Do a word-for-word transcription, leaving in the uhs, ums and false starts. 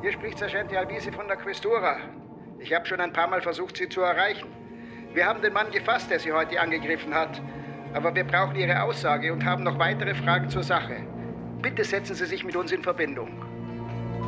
Hier spricht Sergeant Albisi von der Questura. Ich habe schon ein paar Mal versucht, Sie zu erreichen. Wir haben den Mann gefasst, der Sie heute angegriffen hat. Aber wir brauchen Ihre Aussage und haben noch weitere Fragen zur Sache. Bitte setzen Sie sich mit uns in Verbindung.